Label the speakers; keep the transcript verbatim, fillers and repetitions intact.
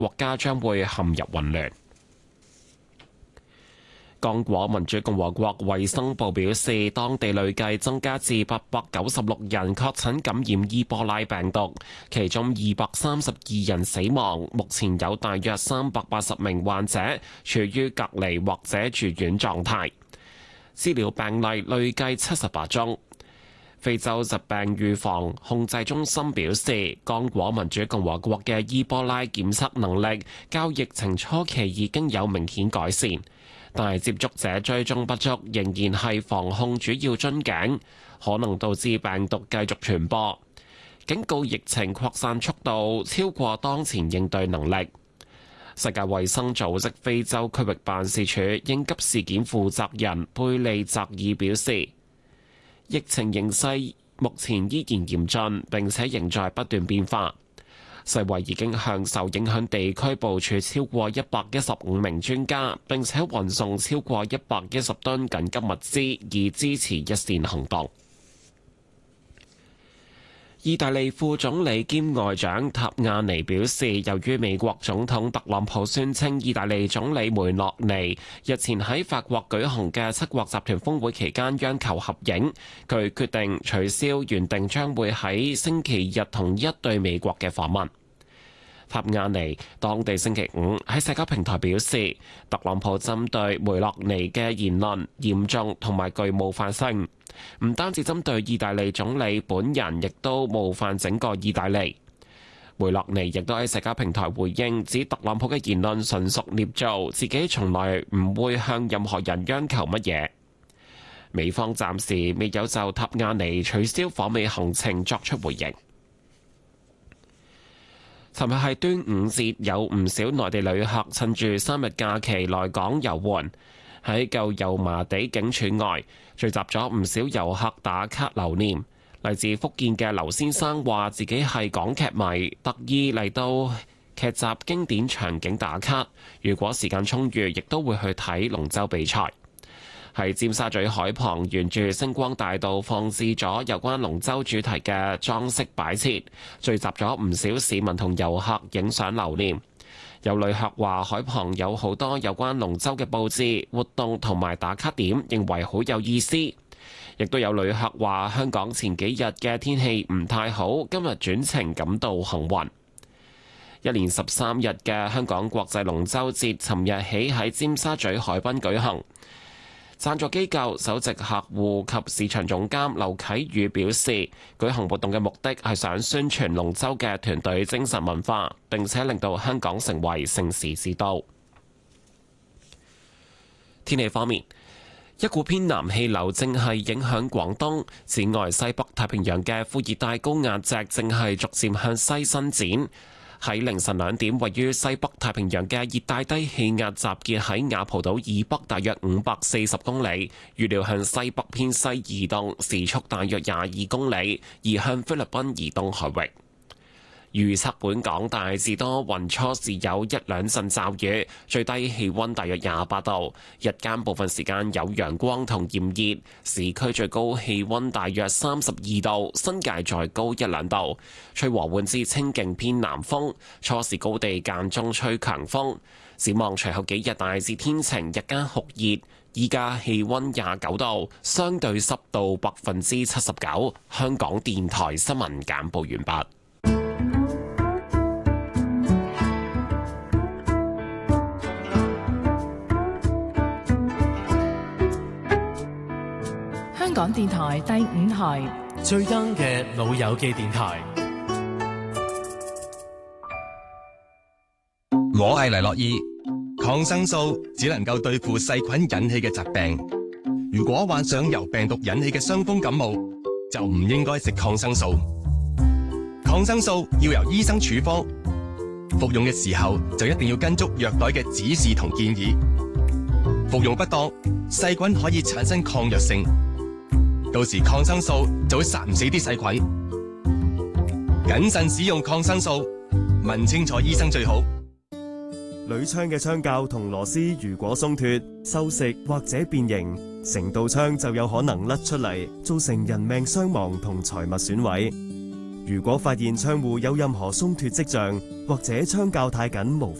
Speaker 1: 國家將會陷入混亂。剛果民主共和國衛生部表示，當地累計增加至八百九十六人確診感染伊波拉病毒，其中二百三十二人死亡。目前有大約三百八十名患者處於隔離或者住院狀態，資料病例累計七十八宗。非洲疾病預防控制中心表示，剛果民主共和國嘅伊波拉檢測能力較疫情初期已經有明顯改善，但係接觸者追蹤不足仍然係防控主要樽頸，可能導致病毒繼續傳播。警告疫情擴散速度超過當前應對能力。世界衛生組織非洲區域辦事處應急事件負責人貝利澤爾表示，疫情形勢目前依然嚴峻，並且仍在不斷變化。世衛已經向受影響地區部署超過一百一十五名專家，並且運送超過一百一十噸緊急物資，以支持一線行動。意大利副總理兼外長塔亞尼表示，由於美國總統特朗普宣稱意大利總理梅洛尼日前喺法國舉行嘅七國集團峰會期間央求合影，佢決定取消原定將會喺星期日統一對美國嘅訪問。塔亞尼當地星期五喺社交平台表示，特朗普針對梅洛尼嘅言論嚴重同埋具冒犯性，唔單止針對意大利總理本人，亦都冒犯整個意大利。梅洛尼亦都喺社交平台回應，指特朗普嘅言論純屬捏造，自己從來唔會向任何人央求乜嘢。美方暫時未有就塔亞尼取消訪美行程作出回應。尋日係端午節，有唔少內地旅客趁住三日假期來港遊玩。喺舊油麻地警署外聚集咗唔少遊客打卡留念。嚟自福建嘅劉先生話自己係港劇迷，特意嚟到劇集經典場景打卡。如果時間充裕，亦都會去睇龍舟比賽。喺尖沙咀海旁沿住星光大道放置咗有關龍舟主題嘅裝飾擺設，聚集咗唔少市民同遊客影相留念。有旅客話海旁有好多有關龍舟嘅佈置、活動同埋打卡點，認為好有意思。亦都有旅客話香港前幾日嘅天氣唔太好，今日轉晴感到幸運。一連十三日嘅香港國際龍舟節，尋日起喺尖沙咀海濱舉行。贊助機構首席客戶及市場總監劉啟宇表示，舉行活動嘅目的係想宣傳龍舟嘅團隊精神文化，並且令到香港成為盛事之都。天氣方面，一股偏南氣流正係影響廣東，此外西北太平洋嘅副熱帶高壓脊正係逐漸向西伸展。喺凌晨兩點，位於西北太平洋嘅熱帶低氣壓集結喺雅蒲島以北大約五百四十公里，預料向西北偏西移動，時速大約廿二公里，移向菲律賓以東海域。預測本港大致多雲，初時有一兩陣驟雨，最低氣溫大約廿八度，日間部分時間有陽光同炎熱，市區最高氣溫大約三十二度，新界再高一兩度，吹和緩至清勁偏南風，初時高地間中吹強風。展望隨後幾日大致天晴，日間酷熱，依家氣溫廿九度，相對濕度百分之七十九。香港電台新聞簡報完畢。
Speaker 2: 香港電台第五台
Speaker 3: 最 young 嘅老友記電台。
Speaker 4: 我係黎諾懿，抗生素只能夠對付細菌引起嘅疾病。如果患上由病毒引起嘅傷風感冒，就唔應該食抗生素。抗生素要由醫生處方，服用嘅時候就一定要跟足藥袋嘅指示同建議。服用不當，細菌可以產生抗藥性。到時抗生素就會殺唔死啲細菌。謹慎使用抗生素，問清楚醫生最好。
Speaker 5: 鋁槍嘅槍鉸同螺絲如果鬆脫、銹蝕或者變形，成道槍就有可能甩出嚟，造成人命傷亡同財物損毀。 如果發現窗戶有任何鬆脱跡象，或者窗鉸太緊無